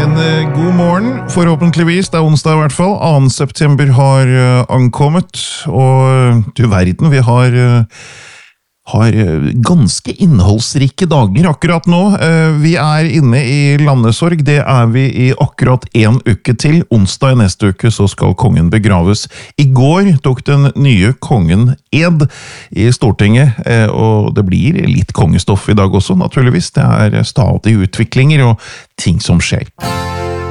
God morgen, forhåpentligvis, det onsdag I hvert fall. 2. september har ankommet, og du verden, vi har ganske innholdsrike dager akkurat nå. Vi inne I landesorg, det vi I akkurat 1 uke til. Onsdag I neste uke så skal kongen begraves. I går tok den nye kongen ed I Stortinget, og det blir litt kongestoff I dag også, naturligvis. Det stadig utviklinger og ting som skjer.